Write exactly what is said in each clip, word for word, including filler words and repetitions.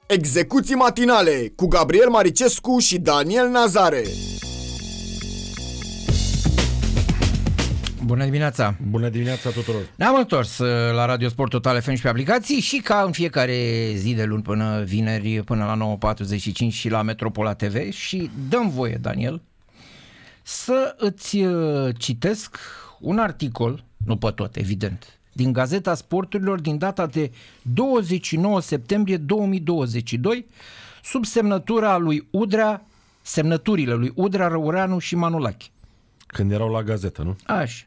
Execuții matinale cu Gabriel Maricescu și Daniel Nazare. Bună dimineața! Bună dimineața tuturor! Ne-am întors la Radio Sport Total F M și pe aplicații și ca în fiecare zi de luni până vineri, până la nouă patruzeci și cinci și la Metropola T V și dăm voie, Daniel, să îți citesc un articol, nu pe tot, evident, din Gazeta Sporturilor din data de douăzeci și nouă septembrie două mii douăzeci și doi, sub semnătura lui Udrea, semnăturile lui Udrea, Răureanu și Manulache. Când erau la gazetă, nu? Așa.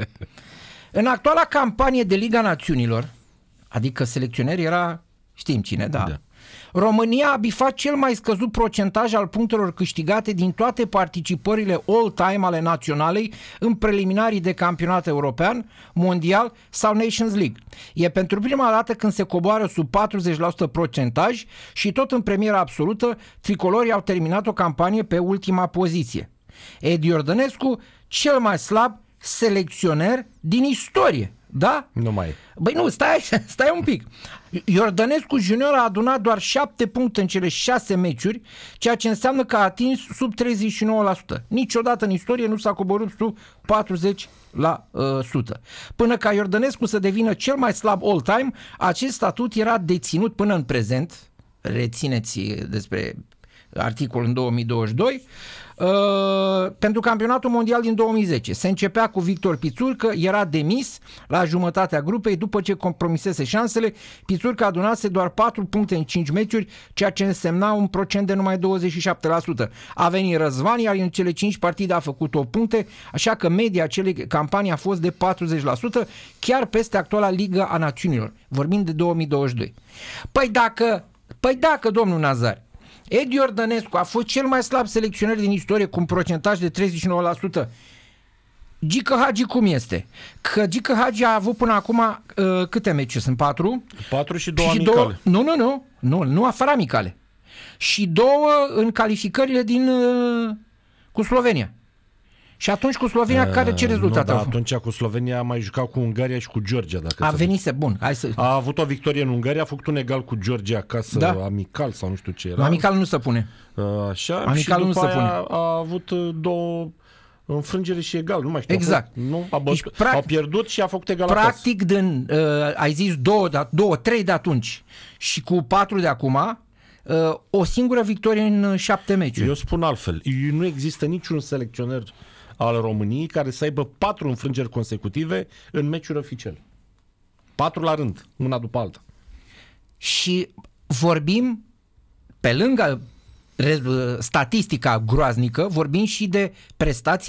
În actuala campanie de Liga Națiunilor, adică selecționer era, știm cine, da, da. România a bifat cel mai scăzut procentaj al punctelor câștigate din toate participările all-time ale naționalei în preliminarii de campionat european, mondial sau Nations League. E pentru prima dată când se coboară sub patruzeci la sută procentaj și tot în premiera absolută, tricolorii au terminat o campanie pe ultima poziție. Edi Iordănescu, cel mai slab selecționer din istorie, da? Nu mai e. Băi nu, stai, stai un pic. Iordănescu junior a adunat doar șapte puncte în cele șase meciuri, ceea ce înseamnă că a atins sub treizeci și nouă la sută. Niciodată în istorie nu s-a coborât sub patruzeci la sută. Până ca Iordănescu să devină cel mai slab all-time, acest statut era deținut până în prezent, rețineți despre articolul în două mii douăzeci și doi, Uh, pentru campionatul mondial din două mii zece. Se începea cu Victor Pițurcă, era demis la jumătatea grupei după ce compromisese șansele. Pițurcă adunase doar patru puncte în cinci meciuri, ceea ce însemna un procent de numai douăzeci și șapte la sută. A venit Răzvan, iar în cele cinci partide a făcut opt puncte, așa că media acelei campanii a fost de patruzeci la sută, chiar peste actuala Liga a Națiunilor, vorbind de două mii douăzeci și doi. Păi dacă, păi dacă domnul Nazar, Edi Iordănescu a fost cel mai slab selecționer din istorie cu un procentaj de treizeci și nouă la sută. Gică Hagi cum este? Că Gică Hagi a avut până acum uh, câte meciuri? Sunt patru? Patru și două și amicale. Două, nu, nu, nu, nu, nu afară amicale. Și două în calificările din uh, cu Slovenia. Și atunci cu Slovenia, care ce rezultat nu, a da, fost? atunci cu Slovenia a mai jucat cu Ungaria și cu Georgia. Dacă a venise, bun. Hai să... A avut o victorie în Ungaria, a făcut un egal cu Georgia acasă, da. amical sau nu știu ce era. Amical nu se pune. Așa, amical și nu după se aia pune. a avut două înfrângere și egal, nu mai știu. Exact. Fost, nu? A bătut, pra... au pierdut și a făcut egal Practic, acasă. din, uh, ai zis două, două, trei de atunci și cu patru de acum, uh, o singură victorie în șapte meciuri. Eu spun altfel. Nu există niciun selecționer al României care să aibă patru înfrângeri consecutive în meciuri oficiale. Patru la rând, una după alta. Și vorbim, pe lângă statistica groaznică, vorbim și de prestații